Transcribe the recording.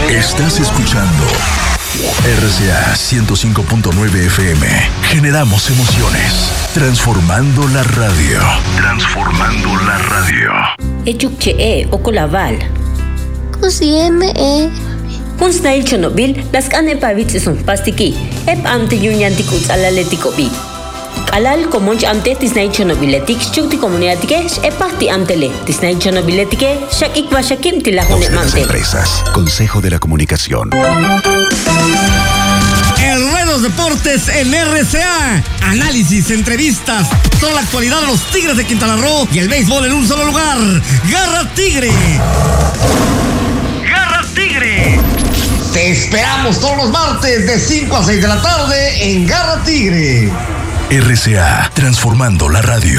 Estás escuchando RCA 105.9 FM. Generamos emociones. Transformando la radio. Transformando la radio. Echukche Okolaval. Kusieme Kun snail chonobil, las cane pavits son pastiki. Ep ante yunyantikus alaleticobi. Alal comunch ante tisnail chonobiletic, chukti comuniatike, epati antele, tisnail chonobiletike, shakik vashakim tilahone mante. Empresas. Consejo de la Comunicación. El Rey de los Deportes en RCA. Análisis, entrevistas, toda la actualidad de los Tigres de Quintana Roo y el béisbol en un solo lugar. ¡Garra Tigre! ¡Garra Tigre! Te esperamos todos los martes de 5 a 6 de la tarde en Garra Tigre. RCA. Transformando la radio.